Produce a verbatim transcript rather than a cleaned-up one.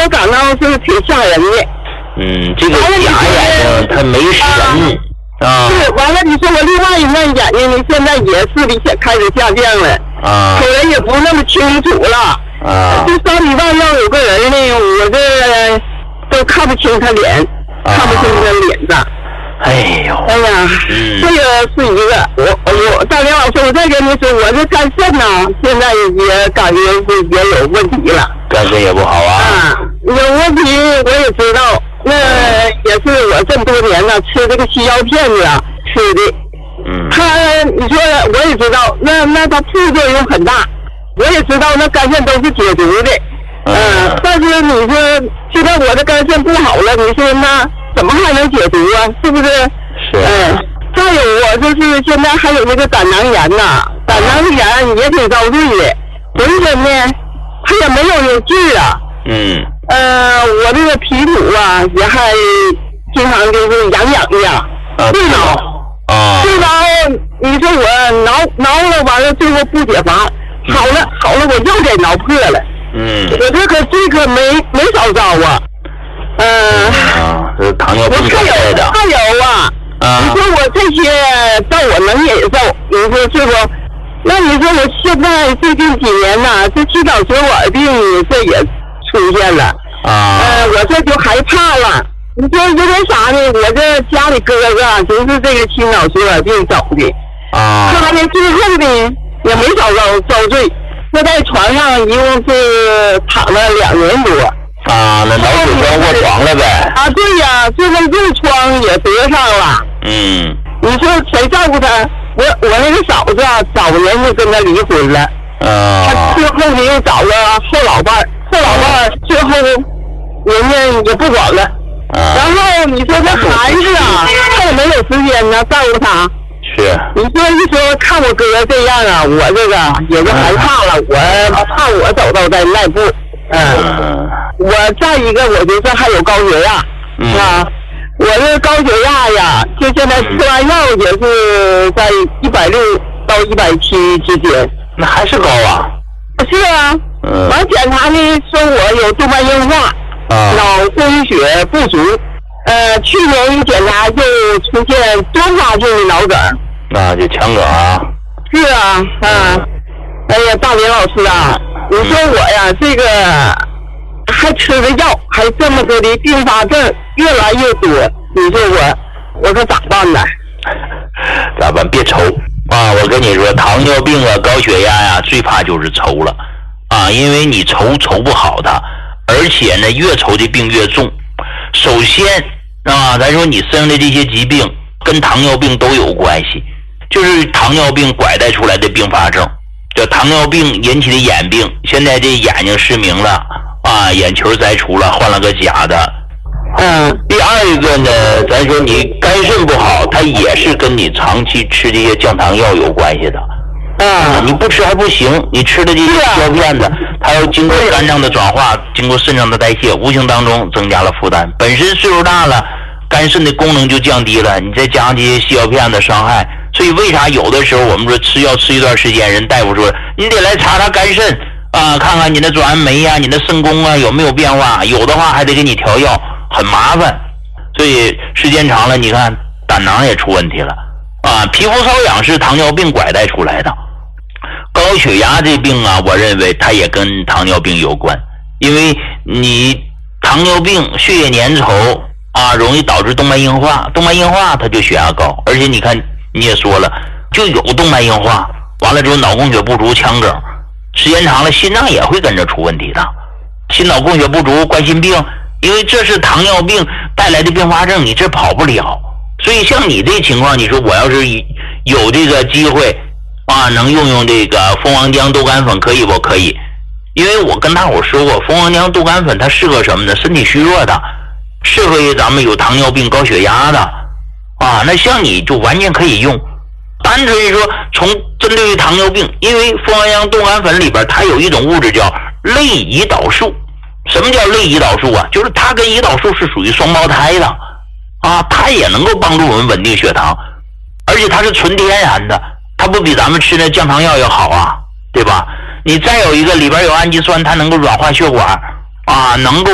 我感到是挺吓人的。 嗯，这个假眼睛它没神啊。 是，完了，你说我另外一面眼睛呢，现在也视力开始下降了， 啊， 瞅人也不那么清楚了。 啊， 这山里外要有个人呢，我这都看不清他脸，啊、看不清他脸子。 哎呦， 哎呀，嗯、这个是一个，我我大林老师，我再跟你说，我这肝肾呐，现在也感觉是也有问题了。 肝肾也不好啊。 啊，有问题我也知道，那也是我这么多年呢吃这个西药片子啊吃的。 嗯。 他，你说我也知道，那那它副作用很大，我也知道那肝肾都是解毒的。嗯、呃。但是你说现在我的肝肾不好了，你说那怎么还能解毒啊？是不是？ 是。 嗯。再有我就是现在还有那个胆囊炎呐，胆囊炎也挺遭罪的，浑身呢它也没有有劲儿啊。 嗯。 呃，我这个皮肤啊也还经常就是痒痒的。 啊。 对挠。 啊。 对挠，你说我挠挠了完了，最后不解乏，好了好了，我又给挠破了。 嗯。 我这可这可没没少招啊。呃。 啊，这是糖尿病还有的。 还有啊。啊。你说我这些照我能忍受，你说是不？那你说我现在最近几年呐、啊，这气管血管病这也出现了。 啊。呃， 我这就害怕了。你说因为啥呢？我这家里哥哥就是这个气脑血管病走的。 啊。 他呢最后呢也没少遭遭罪，那在床上一共是躺了两年多。 啊，那脑血栓卧床了呗。 啊，对呀、啊，这个褥疮也得上了。 嗯。 你说谁照顾他？我我那个嫂子啊，早年就跟他离婚了。 啊。 他最后呢又找个后老伴儿，后老伴儿最后人家也不管了。 啊。 然后你说这孩子啊，他也没有时间呢照顾他。 是。 你说一说看我哥这样啊，我这个也就害怕了，我怕我走到这那步。嗯。嗯我再一个，我就是还有高血压。 嗯。 啊。我这高血压呀，就现在吃完药也是在一百六到一百七之间。 那还是高啊？ 是啊。嗯。完检查呢，说我有动脉硬化，啊，脑供血不足。呃，去年一检查就出现多发性的脑梗。 那就强梗啊。 是啊，啊，哎呀，大林老师啊，你说我呀，嗯、这个还吃着药，还这么多的并发症越来越多，你说我我可咋办呢？ 咋办？别愁啊！我跟你说，糖尿病啊、高血压呀、啊，最怕就是愁了啊！因为你愁愁不好它，而且呢，越愁的病越重。首先啊，咱说你生的这些疾病跟糖尿病都有关系，就是糖尿病拐带出来的并发症，这糖尿病引起的眼病，现在这眼睛失明了啊，眼球摘除了，换了个假的。嗯，第二一个呢，咱说你肝肾不好，它也是跟你长期吃这些降糖药有关系的。啊、嗯，你不吃还不行，你吃的这些药片子，它要经过肝脏的转化，经过肾脏的代谢，无形当中增加了负担。本身岁数大了，肝肾的功能就降低了，你再加上这些西药片的伤害，所以为啥有的时候我们说吃药吃一段时间，人大夫说你得来查查肝肾啊，看看你的转氨酶呀、你的肾功啊有没有变化，有的话还得给你调药，很麻烦。所以时间长了，你看胆囊也出问题了啊，皮肤瘙痒是糖尿病拐带出来的。高血压这病啊，我认为它也跟糖尿病有关，因为你糖尿病血液粘稠啊，容易导致动脉硬化，动脉硬化它就血压高，而且你看你也说了，就有动脉硬化，完了之后脑供血不足、腔梗，时间长了心脏也会跟着出问题的，心脑供血不足、冠心病，因为这是糖尿病带来的并发症，你这跑不了。所以像你这情况，你说我要是有这个机会啊，能用用这个蜂王浆豆苷粉可以不？可以，因为我跟大伙说过，蜂王浆豆苷粉它适合什么呢？身体虚弱的，适合于咱们有糖尿病、高血压的啊。那像你就完全可以用。单纯说从针对于糖尿病，因为蜂王浆豆苷粉里边它有一种物质叫类胰岛素。什么叫类胰岛素啊？就是它跟胰岛素是属于双胞胎的啊，它也能够帮助我们稳定血糖，而且它是纯天然的。它不比咱们吃的降糖药要好啊，对吧？你再有一个里边有氨基酸，它能够软化血管啊，能够